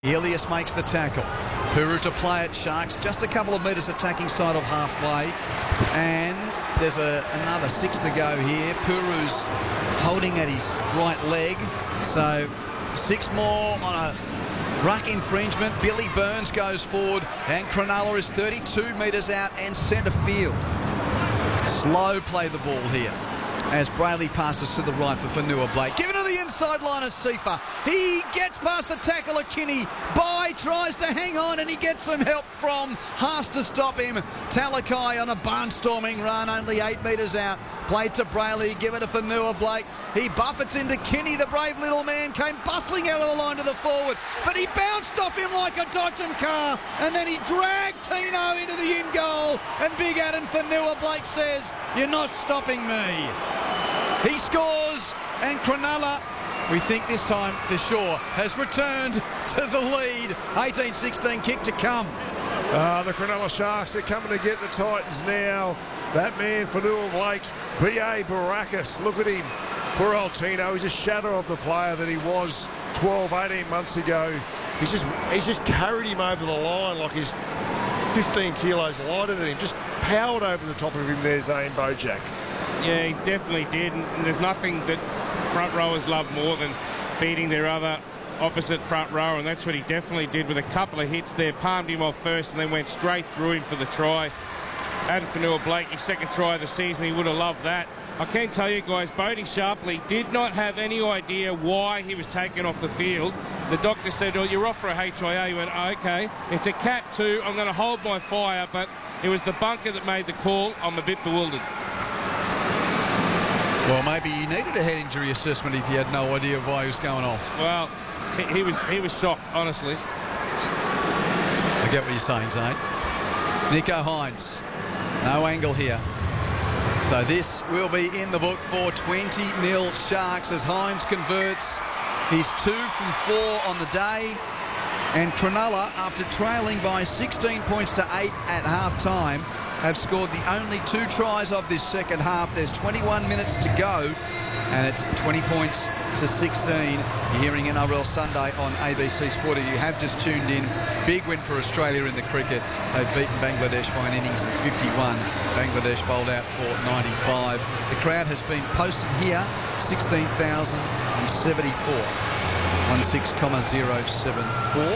Elias makes the tackle. Puru to play it. Sharks just a couple of metres attacking side of halfway. And there's another 6 to go here. Puru's holding at his right leg. So 6 more on a ruck infringement. Billy Burns goes forward. And Cronulla is 32 metres out and centre field. Slow play the ball here as Brayley passes to the right for Fonua-Blake. Given to the inside line of Sifa. He gets past the tackle of Kinney. Bai tries to hang on and he gets some help from Haas to stop him. Talakai on a barnstorming run, only 8 metres out. Played to Brayley, given to Fonua-Blake. He buffets into Kinney. The brave little man came bustling out of the line to the forward, but he bounced off him like a Dodgem car, and then he dragged Tino into the in goal, and Big Adam Fonua-Blake says, "You're not stopping me." He scores, and Cronulla, we think this time for sure, has returned to the lead. 18-16 kick to come. The Cronulla Sharks are coming to get the Titans now. That man, Fonua-Blake, B.A. Baracus, look at him. Poor old Tino, he's a shadow of the player that he was 12, 18 months ago. He's just carried him over the line like he's 15 kilos lighter than him. Just powered over the top of him there, Zane Bojack. Yeah, he definitely did, and there's nothing that front rowers love more than beating their other opposite front rower, and that's what he definitely did with a couple of hits there. Palmed him off first and then went straight through him for the try. Adam Fonua-Blake, his second try of the season, he would have loved that. I can tell you guys, Bodie Sharpley did not have any idea why he was taken off the field. The doctor said, "Oh, you're off for a HIA." He went, "Oh, okay, it's a Cat 2, I'm going to hold my fire," but it was the bunker that made the call. I'm a bit bewildered. Well, maybe he needed a head injury assessment if he had no idea why he was going off. Well, he was shocked, honestly. I get what you're saying, Zane. Nicho Hynes, no angle here. So this will be in the book for 20-0 Sharks as Hynes converts. He's 2 from 4 on the day. And Cronulla, after trailing by 16 points to 8 at half-time, have scored the only 2 tries of this second half. There's 21 minutes to go, and it's 20 points to 16. You're hearing NRL Sunday on ABC Sport. If you have just tuned in, big win for Australia in the cricket. They've beaten Bangladesh by an innings of 51. Bangladesh bowled out for 95. The crowd has been posted here, 16,074. 16,074.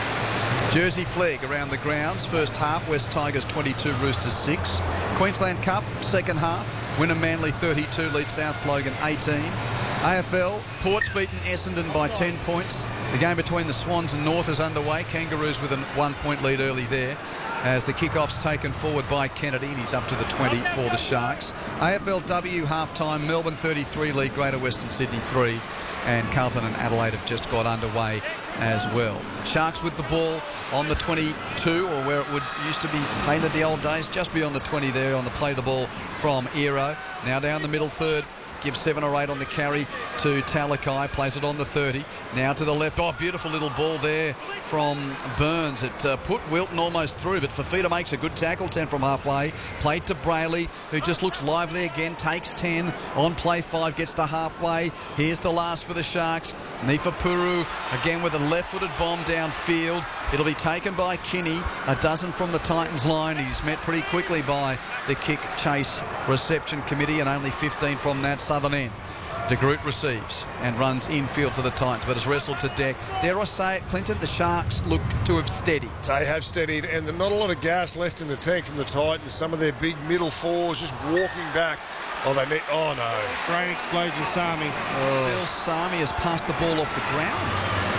Jersey flag around the grounds. First half, West Tigers 22, Roosters 6. Queensland Cup, second half. Winner Manly 32, leads South Logan 18. AFL, Port's beaten Essendon by 10 points. The game between the Swans and North is underway. Kangaroos with a 1-point lead early there as the kickoff's taken forward by Kennedy, and he's up to the 20 for the Sharks. AFLW half-time, Melbourne 33 lead Greater Western Sydney 3, and Carlton and Adelaide have just got underway as well. Sharks with the ball on the 22, or where it would used to be painted the old days, just beyond the 20 there on the play the ball from Aero. Now down the middle third. Gives 7 or 8 on the carry to Talakai, plays it on the 30. Now to the left. Oh, beautiful little ball there from Burns. It put Wilton almost through, but Fafita makes a good tackle, 10 from halfway. Played to Brayley, who just looks lively again, takes 10 on play 5, gets to halfway. Here's the last for the Sharks. Nifa Puru again with a left-footed bomb downfield. It'll be taken by Kinney, a dozen from the Titans line. He's met pretty quickly by the kick chase reception committee, and only 15 from that southern end. De Groot receives and runs infield for the Titans, but is wrestled to deck. Dare I say it, Clinton, the Sharks look to have steadied. They have steadied, and there's not a lot of gas left in the tank from the Titans. Some of their big middle fours just walking back. Oh, they need... Oh, no. Great explosion, Sami. Bill Sami has passed the ball off the ground.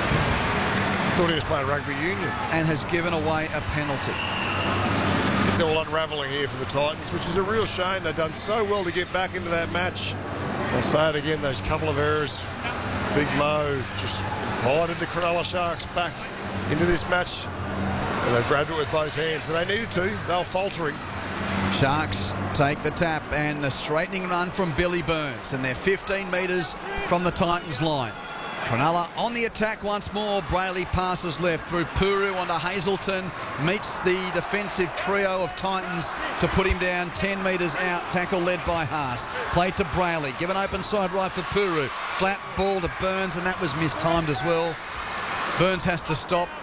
Thought he was playing rugby union. And has given away a penalty. It's all unravelling here for the Titans, which is a real shame. They've done so well to get back into that match. I'll say it again, those couple of errors. Big Mo just invited the Cronulla Sharks back into this match, and they've grabbed it with both hands. And they needed to. They were faltering. Sharks take the tap, and the straightening run from Billy Burns, and they're 15 metres from the Titans line. Cronulla on the attack once more. Brayley passes left through Puru onto Hazelton. Meets the defensive trio of Titans to put him down 10 metres out. Tackle led by Haas. Played to Brayley. Given open side right for Puru. Flat ball to Burns, and that was mistimed as well. Burns has to stop.